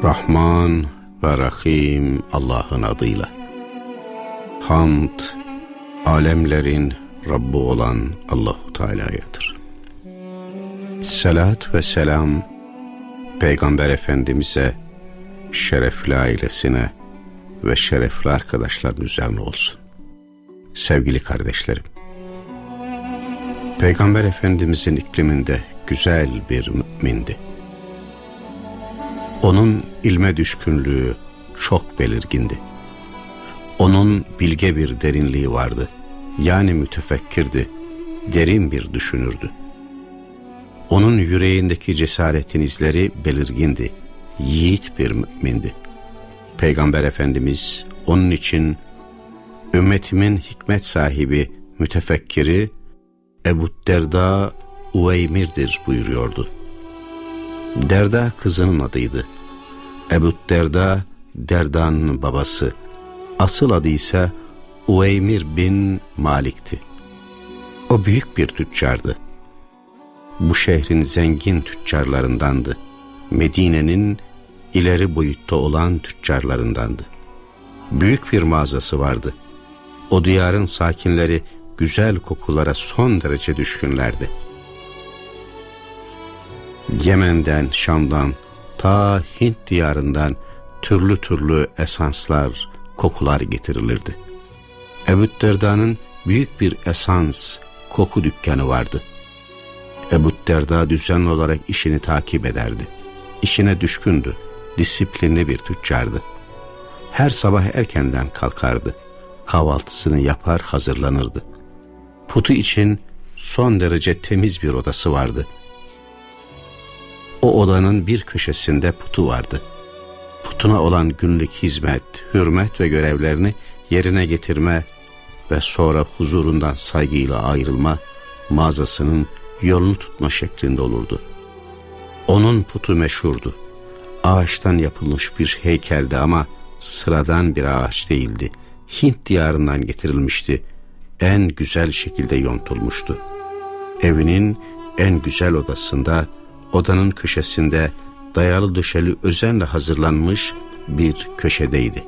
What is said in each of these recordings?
Rahman ve Rahim Allah'ın adıyla. Hamd, alemlerin Rabbi olan Allahu Teala'yadır. Salat ve selam Peygamber Efendimiz'e, şerefli ailesine ve şerefli arkadaşların üzerine olsun. Sevgili kardeşlerim, Peygamber Efendimiz'in ikliminde güzel bir mümindi. Onun ilme düşkünlüğü çok belirgindi. Onun bilge bir derinliği vardı. Yani mütefekkirdi, derin bir düşünürdü. Onun yüreğindeki cesaretin izleri belirgindi. Yiğit bir mümindi. Peygamber Efendimiz onun için ümmetimin hikmet sahibi, mütefekkiri Ebu Derda Uveymir'dir buyuruyordu. Derda kızının adıydı. Ebu Derda, Derda'nın babası. Asıl adı ise Uveymir bin Malik'ti. O büyük bir tüccardı. Bu şehrin zengin tüccarlarındandı. Medine'nin ileri boyutta olan tüccarlarındandı. Büyük bir mağazası vardı. O diyarın sakinleri güzel kokulara son derece düşkünlerdi. Yemen'den, Şam'dan, ta Hint diyarından türlü türlü esanslar, kokular getirilirdi. Ebu Derda'nın büyük bir esans, koku dükkanı vardı. Ebu Derda düzenli olarak işini takip ederdi. İşine düşkündü, disiplinli bir tüccardı. Her sabah erkenden kalkardı. Kahvaltısını yapar, hazırlanırdı. Putu için son derece temiz bir odası vardı. O odanın bir köşesinde putu vardı. Putuna olan günlük hizmet, hürmet ve görevlerini yerine getirme ve sonra huzurundan saygıyla ayrılma, mağazasının yolunu tutma şeklinde olurdu. Onun putu meşhurdu. Ağaçtan yapılmış bir heykeldi ama sıradan bir ağaç değildi. Hint diyarından getirilmişti. En güzel şekilde yontulmuştu. Evinin en güzel odasında, odanın köşesinde dayalı döşeli özenle hazırlanmış bir köşedeydi.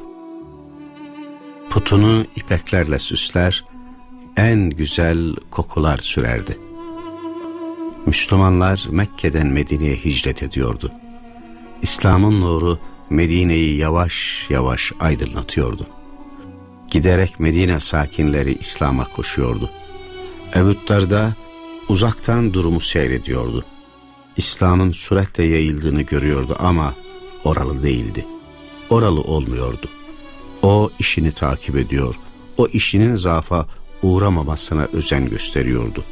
Putunu ipeklerle süsler, en güzel kokular sürerdi. Müslümanlar Mekke'den Medine'ye hicret ediyordu. İslam'ın nuru Medine'yi yavaş yavaş aydınlatıyordu. Giderek Medine sakinleri İslam'a koşuyordu. Ebu Derda uzaktan durumu seyrediyordu. İslam'ın süratle yayıldığını görüyordu ama oralı değildi. Oralı olmuyordu. O işini takip ediyor. O işinin zaafa uğramamasına özen gösteriyordu.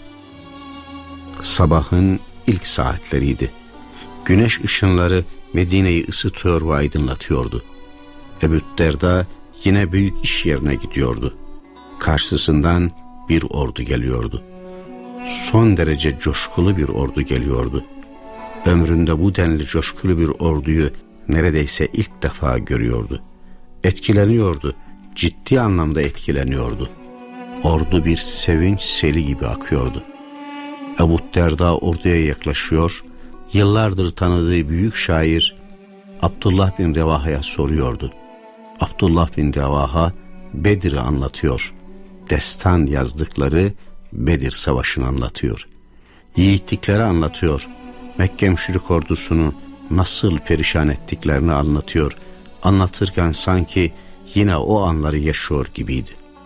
Sabahın ilk saatleriydi. Güneş ışınları Medine'yi ısıtıyor ve aydınlatıyordu. Ebu Derda yine büyük iş yerine gidiyordu. Karşısından bir ordu geliyordu. Son derece coşkulu bir ordu geliyordu. Ömründe bu denli coşkulu bir orduyu neredeyse ilk defa görüyordu. Etkileniyordu, ciddi anlamda etkileniyordu. Ordu bir sevinç seli gibi akıyordu. Ebu Derda orduya yaklaşıyor, yıllardır tanıdığı büyük şair Abdullah bin Revaha'ya soruyordu. Abdullah bin Revaha Bedir'i anlatıyor. Destan yazdıkları Bedir Savaşı'nı anlatıyor. Yiğitlikleri anlatıyor. Mekke müşrik ordusunu nasıl perişan ettiklerini anlatıyor. Anlatırken sanki yine o anları yaşıyor gibiydi.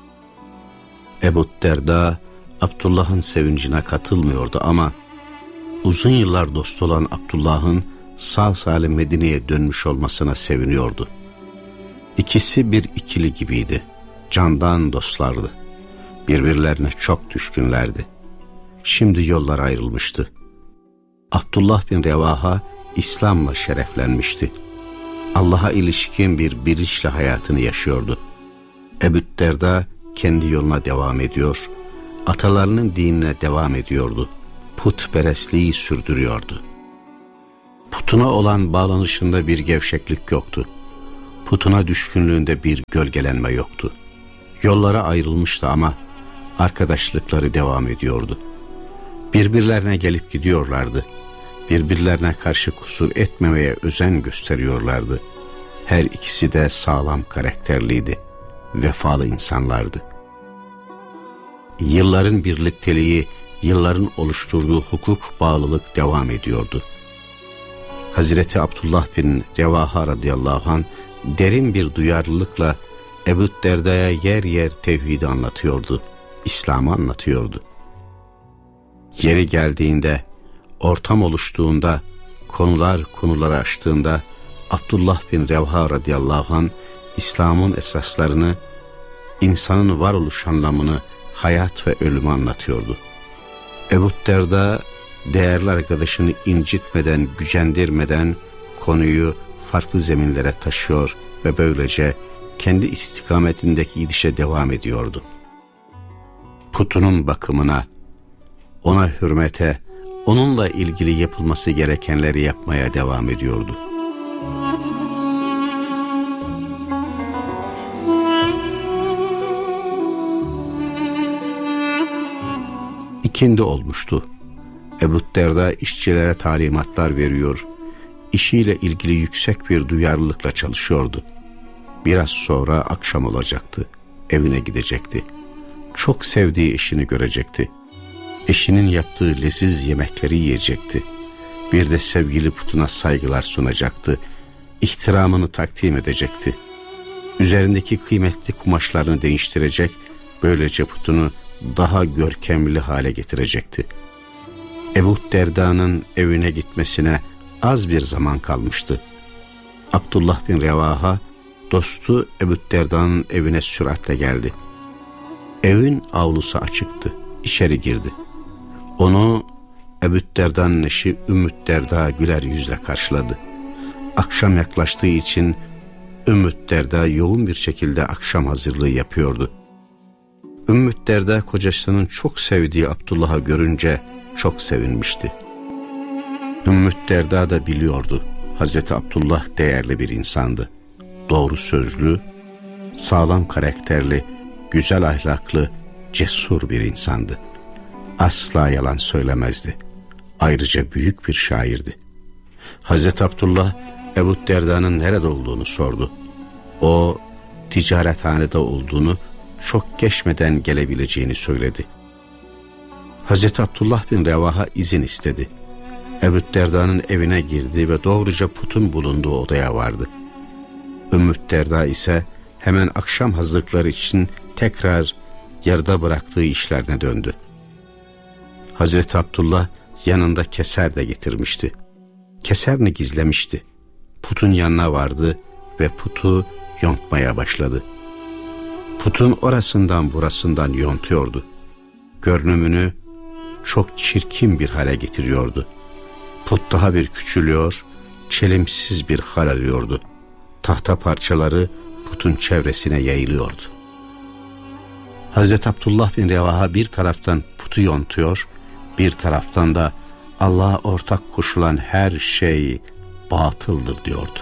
Ebu Derda Abdullah'ın sevincine katılmıyordu ama uzun yıllar dost olan Abdullah'ın sağ salim Medine'ye dönmüş olmasına seviniyordu. İkisi bir ikili gibiydi. Candan dostlardı. Birbirlerine çok düşkünlerdi. Şimdi yollar ayrılmıştı. Abdullah bin Revaha İslam'la şereflenmişti. Allah'a ilişkin bir bilinçle hayatını yaşıyordu. Ebu Derda kendi yoluna devam ediyor, atalarının dinine devam ediyordu. Putperestliği sürdürüyordu. Putuna olan bağlanışında bir gevşeklik yoktu. Putuna düşkünlüğünde bir gölgelenme yoktu. Yollara ayrılmıştı ama arkadaşlıkları devam ediyordu. Birbirlerine gelip gidiyorlardı. birbirlerine karşı kusur etmemeye özen gösteriyorlardı. Her ikisi de sağlam karakterliydi, vefalı insanlardı. Yılların birlikteliği, yılların oluşturduğu hukuk bağlılık devam ediyordu. Hazreti Abdullah bin Revaha radıyallahu anh derin bir duyarlılıkla Ebu Derda'ya yer yer tevhidi anlatıyordu, İslam'ı anlatıyordu. Yeri geldiğinde, ortam oluştuğunda, konuları açtığında Abdullah bin Revaha radıyallahu anh İslam'ın esaslarını, insanın varoluş anlamını, hayat ve ölümü anlatıyordu. Ebu Derda değerli arkadaşını incitmeden, gücendirmeden konuyu farklı zeminlere taşıyor ve böylece kendi istikametindeki gidişe devam ediyordu. Putunun bakımına, ona hürmete, onunla ilgili yapılması gerekenleri yapmaya devam ediyordu. İkindi olmuştu. Ebu Derda işçilere talimatlar veriyor, işiyle ilgili yüksek bir duyarlılıkla çalışıyordu. Biraz sonra akşam olacaktı, evine gidecekti. Çok sevdiği eşini görecekti. Eşinin yaptığı leziz yemekleri yiyecekti. Bir de sevgili putuna saygılar sunacaktı. İhtiramını takdim edecekti. Üzerindeki kıymetli kumaşlarını değiştirecek, böylece putunu daha görkemli hale getirecekti. Ebu Derda'nın evine gitmesine az bir zaman kalmıştı. Abdullah bin Revaha, dostu Ebu Derda'nın evine süratle geldi. Evin avlusu açıktı, içeri girdi. Onu Ebu Derda'nın eşi Ümmü Derda güler yüzle karşıladı. Akşam yaklaştığı için Ümmü Derda yoğun bir şekilde akşam hazırlığı yapıyordu. Ümmü Derda kocasının çok sevdiği Abdullah'ı görünce çok sevinmişti. Ümmü Derda da biliyordu, Hazreti Abdullah değerli bir insandı. Doğru sözlü, sağlam karakterli, güzel ahlaklı, cesur bir insandı. Asla yalan söylemezdi. Ayrıca büyük bir şairdi. Hazreti Abdullah Ebu Derda'nın nerede olduğunu sordu. O ticarethanede olduğunu, çok geçmeden gelebileceğini söyledi. Hazreti Abdullah bin Revaha izin istedi. Ebu Derda'nın evine girdi ve doğruca putun bulunduğu odaya vardı. Ümmü Derda ise hemen akşam hazırlıkları için tekrar yarıda bıraktığı işlerine döndü. Hazreti Abdullah yanında keser de getirmişti. Keserini gizlemişti. Putun yanına vardı ve putu yontmaya başladı. Putun orasından burasından yontuyordu. Görünümünü çok çirkin bir hale getiriyordu. Put daha bir küçülüyor, çelimsiz bir hal alıyordu. Tahta parçaları putun çevresine yayılıyordu. Hazreti Abdullah bin Revaha bir taraftan putu yontuyor, bir taraftan da Allah'a ortak koşulan her şey batıldır diyordu.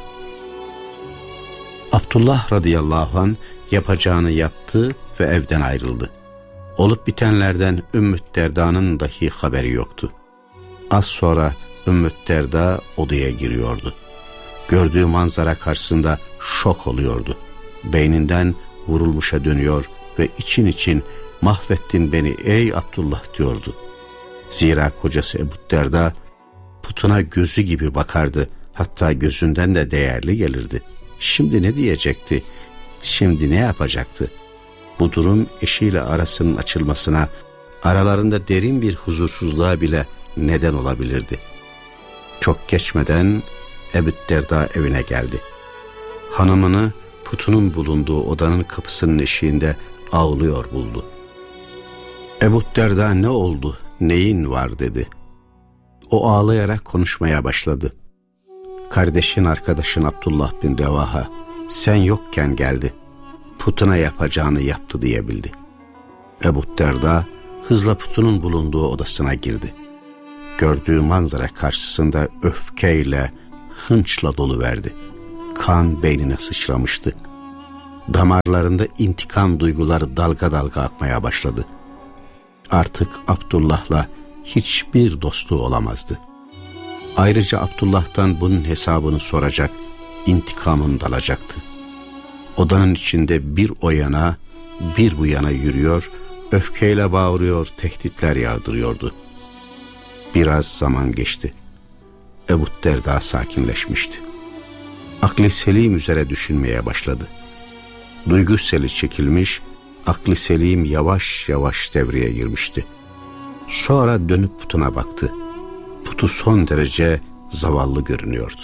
Abdullah radıyallahu anh yapacağını yaptı ve evden ayrıldı. Olup bitenlerden Ümmü Derda'nın dahi haberi yoktu. Az sonra Ümmü Derda odaya giriyordu. Gördüğü manzara karşısında şok oluyordu. Beyninden vurulmuşa dönüyor ve için için "Mahvettin beni ey Abdullah" diyordu. Zira kocası Ebu Derda putuna gözü gibi bakardı, hatta gözünden de değerli gelirdi. Şimdi ne diyecekti? Şimdi ne yapacaktı? Bu durum eşiyle arasının açılmasına, aralarında derin bir huzursuzluğa bile neden olabilirdi. Çok geçmeden Ebu Derda evine geldi. Hanımını putunun bulunduğu odanın kapısının eşiğinde ağlıyor buldu. Ebu Derda "Ne oldu, neyin var?" dedi. O ağlayarak konuşmaya başladı. "Kardeşin, arkadaşın Abdullah bin Revaha sen yokken geldi. Putuna yapacağını yaptı" diyebildi. Ebu Derda hızla putunun bulunduğu odasına girdi. Gördüğü manzara karşısında öfkeyle, hınçla doluverdi. Kan beynine sıçramıştı. Damarlarında intikam duyguları dalga dalga akmaya başladı. Artık Abdullah'la hiçbir dostluğu olamazdı. Ayrıca Abdullah'tan bunun hesabını soracak, intikamını da alacaktı. Odanın içinde bir o yana, bir bu yana yürüyor, öfkeyle bağırıyor, tehditler yağdırıyordu. Biraz zaman geçti. Ebu Derda sakinleşmişti. Aklı selim üzere düşünmeye başladı. Duygu seli çekilmiş, aklı selim yavaş yavaş devreye girmişti. Sonra dönüp putuna baktı. Putu son derece zavallı görünüyordu.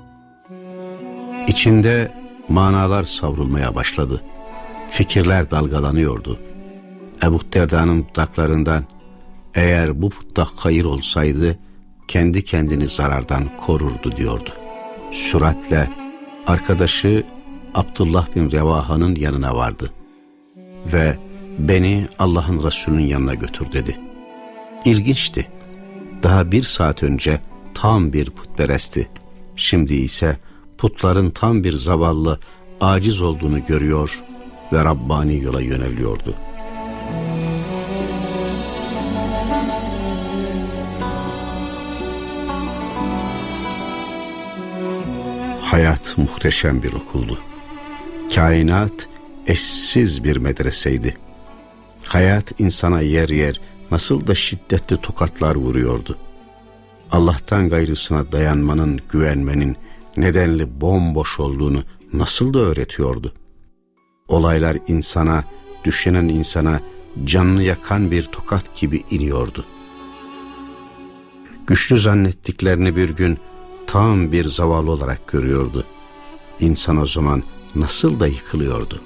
İçinde manalar savrulmaya başladı. Fikirler dalgalanıyordu. Ebu Derda'nın dudaklarından, eğer bu putta hayır olsaydı kendi kendini zarardan korurdu diyordu. Süratle arkadaşı Abdullah bin Revaha'nın yanına vardı ve beni Allah'ın Resulü'nün yanına götür dedi. İlginçti. Daha 1 saat önce tam bir putperestti. Şimdi ise putların tam bir zavallı, aciz olduğunu görüyor ve Rabbani yola yöneliyordu. Hayat muhteşem bir okuldu. Kainat eşsiz bir medreseydi. Hayat insana yer yer nasıl da şiddetli tokatlar vuruyordu. Allah'tan gayrısına dayanmanın, güvenmenin nedenli bomboş olduğunu nasıl da öğretiyordu. Olaylar insana, düşünen insana canını yakan bir tokat gibi iniyordu. Güçlü zannettiklerini bir gün tam bir zavallı olarak görüyordu. İnsan o zaman nasıl da yıkılıyordu.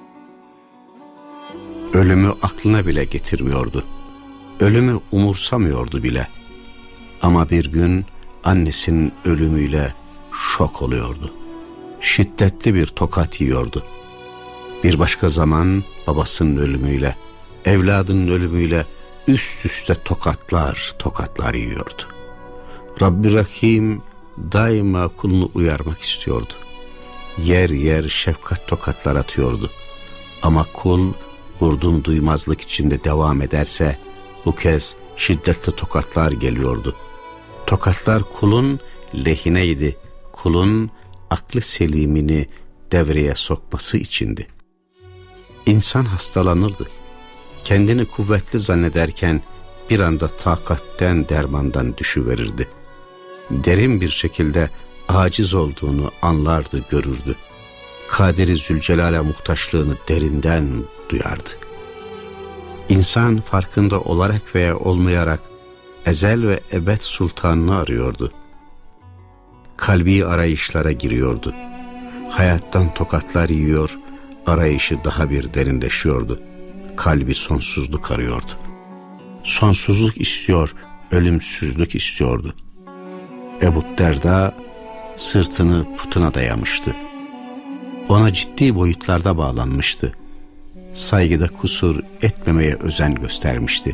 Ölümü aklına bile getirmiyordu. Ölümü umursamıyordu bile. Ama bir gün annesinin ölümüyle şok oluyordu. Şiddetli bir tokat yiyordu. Bir başka zaman babasının ölümüyle, evladının ölümüyle üst üste tokatlar yiyordu. Rabbi Rahim daima kulunu uyarmak istiyordu. Yer yer şefkat tokatlar atıyordu. Ama kul vurdum duymazlık içinde devam ederse bu kez şiddetli tokatlar geliyordu. Tokatlar kulun lehineydi. Kulun aklı selimini devreye sokması içindi. İnsan hastalanırdı. Kendini kuvvetli zannederken bir anda takatten, dermandan düşüverirdi. Derin bir şekilde aciz olduğunu anlardı, görürdü. Kaderi Zülcelal'e muhtaçlığını derinden duyardı. İnsan farkında olarak veya olmayarak ezel ve ebed sultanını arıyordu. Kalbi arayışlara giriyordu. Hayattan tokatlar yiyor, arayışı daha bir derinleşiyordu. Kalbi sonsuzluk arıyordu. Sonsuzluk istiyor, ölümsüzlük istiyordu. Ebu Derda sırtını putuna dayamıştı. Ona ciddi boyutlarda bağlanmıştı. Saygıda kusur etmemeye özen göstermişti.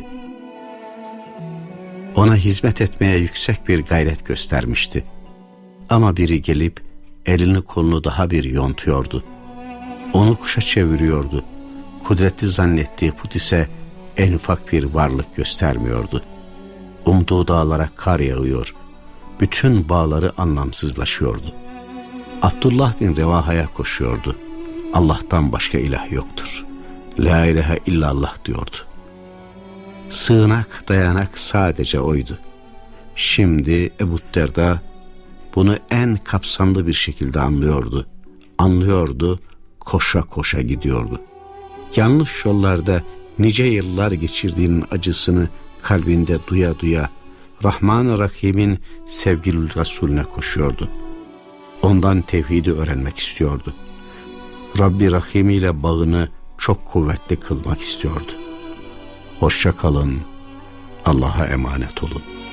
Ona hizmet etmeye yüksek bir gayret göstermişti. Ama biri gelip elini kolunu daha bir yontuyordu. Onu kuşa çeviriyordu. Kudretli zannettiği put ise en ufak bir varlık göstermiyordu. Umduğu dağlara kar yağıyor. Bütün bağları anlamsızlaşıyordu. Abdullah bin Revaha'ya koşuyordu. Allah'tan başka ilah yoktur. La ilahe illallah diyordu. Sığınak, dayanak sadece oydu. Şimdi Ebu Derda bunu en kapsamlı bir şekilde anlıyordu. Anlıyordu, koşa koşa gidiyordu. Yanlış yollarda nice yıllar geçirdiğinin acısını kalbinde duya duya Rahman-ı Rahim'in sevgili Resulüne koşuyordu. Ondan tevhidi öğrenmek istiyordu. Rabbi Rahim ile bağını çok kuvvetli kılmak istiyordu. Hoşça kalın, Allah'a emanet olun.